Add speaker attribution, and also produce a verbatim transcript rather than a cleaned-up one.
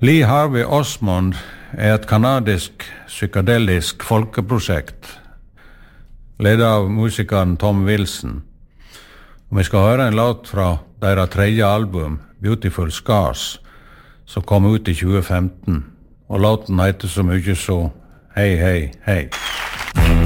Speaker 1: Lee Harvey Osmond er et kanadisk psykedelisk folkeprosjekt, ledet av musikeren Tom Wilson. Og vi skal høre en låt fra deres tredje album, Beautiful Scars, som kom ut i tjue femten. Og låten heter så mye så Hei, hei, hei.